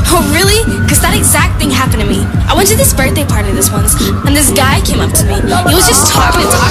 Oh, really? Because that exact thing happened to me. I went to this birthday party this once, and this guy came up to me. He was just talking and talking.